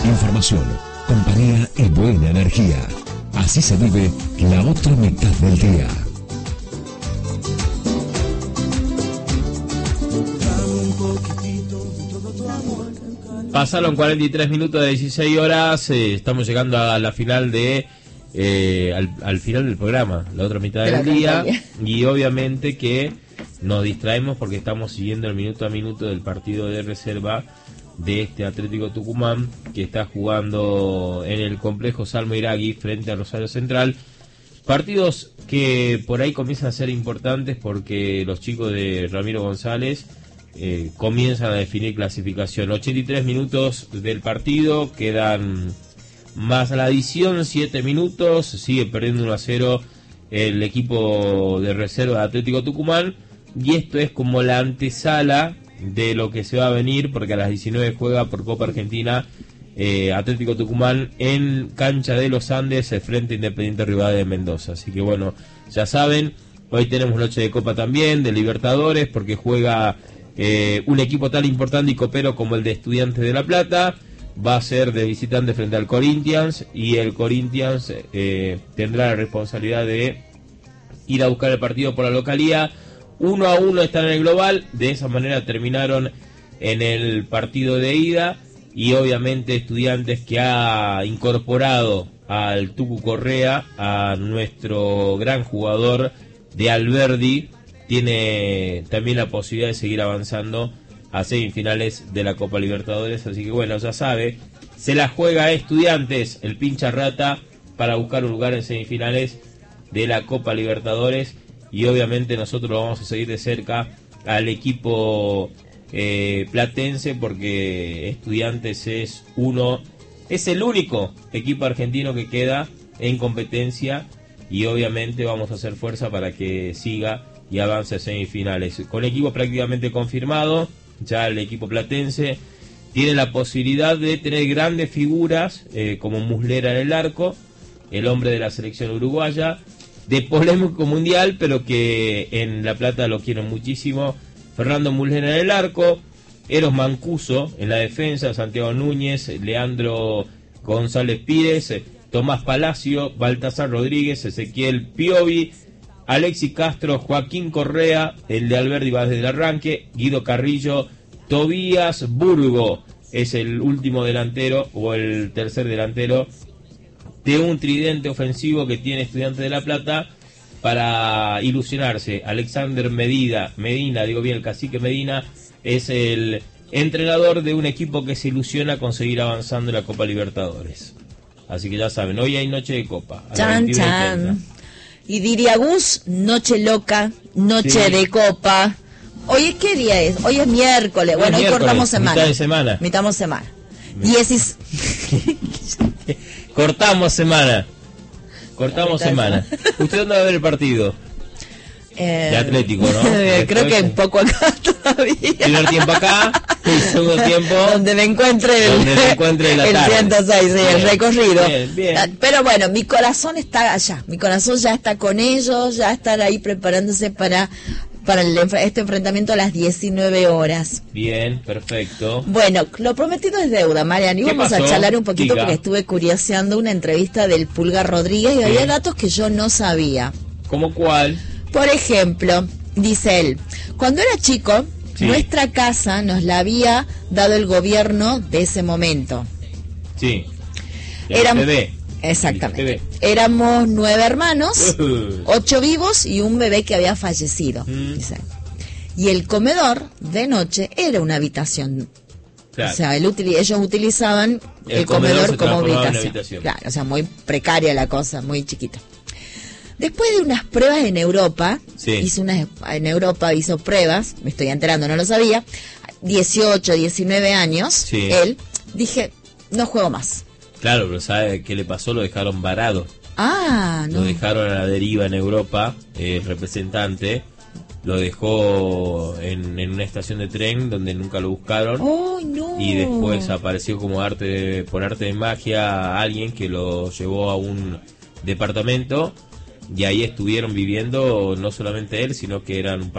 información, compañía y buena energía. Así se vive la otra mitad del día. Pasaron 43 minutos de 16 horas, estamos llegando a la final de al final del programa, la otra mitad del día, y obviamente que nos distraemos porque estamos siguiendo el minuto a minuto del partido de reserva de este Atlético Tucumán, que está jugando en el complejo Salmo Iragui frente a Rosario Central. Partidos que por ahí comienzan a ser importantes porque los chicos de Ramiro González comienzan a definir clasificación. 83 minutos del partido, quedan más a la adición 7 minutos, sigue perdiendo 1-0 el equipo de reserva de Atlético Tucumán, y esto es como la antesala de lo que se va a venir, porque a las 19 juega por Copa Argentina Atlético Tucumán en cancha de los Andes frente a Independiente Rivadavia de Mendoza. Así que bueno, ya saben, hoy tenemos noche de Copa también, de Libertadores, porque juega un equipo tan importante y copero como el de Estudiantes de La Plata. Va a ser de visitante frente al Corinthians, y el Corinthians tendrá la responsabilidad de ir a buscar el partido por la localía. 1-1 están en el global, de esa manera terminaron en el partido de ida, y obviamente Estudiantes, que ha incorporado al Tucu Correa, a nuestro gran jugador de Alberdi, tiene también la posibilidad de seguir avanzando a semifinales de la Copa Libertadores. Así que bueno, ya sabe, se la juega Estudiantes, el pincha rata, para buscar un lugar en semifinales de la Copa Libertadores, y obviamente nosotros lo vamos a seguir de cerca al equipo platense, porque Estudiantes es el único equipo argentino que queda en competencia, y obviamente vamos a hacer fuerza para que siga y avance a semifinales. Con equipo prácticamente confirmado, ya el equipo platense tiene la posibilidad de tener grandes figuras como Muslera en el arco, el hombre de la selección uruguaya, de polémico mundial, pero que en La Plata lo quieren muchísimo. Fernando Muslera en el arco, Eros Mancuso en la defensa, Santiago Núñez, Leandro González Pires, Tomás Palacio, Baltasar Rodríguez, Ezequiel Piovi, Alexis Castro, Joaquín Correa, el de Alberdi va desde el arranque, Guido Carrillo, Tobías Burgo es el último delantero o el tercer delantero de un tridente ofensivo que tiene Estudiantes de La Plata para ilusionarse. Alexander Medina, digo bien, el cacique Medina, es el entrenador de un equipo que se ilusiona con seguir avanzando en la Copa Libertadores. Así que ya saben, hoy hay noche de Copa. Chan, chan. Y diría Gus, noche loca, noche de Copa. ¿Hoy qué día es? Hoy es miércoles. Bueno, hoy cortamos semana. Mitad de semana. Mitad semana. Cortamos semana. ¿Usted dónde va a ver el partido? De Atlético, ¿no? Creo que un poco acá todavía. Primer tiempo acá, y segundo tiempo donde me encuentre el 106, el recorrido. Bien. Pero bueno, mi corazón está allá. Mi corazón ya está con ellos, ya están ahí preparándose para este enfrentamiento a las 19 horas. Bien, perfecto. Bueno, lo prometido es deuda, Marian. Y vamos a charlar un poquito. Porque estuve curioseando una entrevista del Pulgar Rodríguez y había datos que yo no sabía. ¿Cómo cuál? Por ejemplo, dice él, cuando era chico, nuestra casa nos la había dado el gobierno de ese momento. Sí. Bebé. Exactamente. Éramos 9 hermanos, 8 vivos y un bebé que había fallecido. Dice. Y el comedor de noche era una habitación. Claro. O sea, ellos utilizaban el comedor como habitación. Claro, o sea, muy precaria la cosa, muy chiquita. Después de unas pruebas en Europa, hizo pruebas, me estoy enterando, no lo sabía, 18, 19 años, él, dije, no juego más. Claro, pero ¿sabe qué le pasó? Lo dejaron varado. No. Lo dejaron a la deriva en Europa, el representante lo dejó en una estación de tren donde nunca lo buscaron. ¡Oh, no! Y después apareció como por arte de magia alguien que lo llevó a un departamento. Y ahí estuvieron viviendo no solamente él, sino que eran un par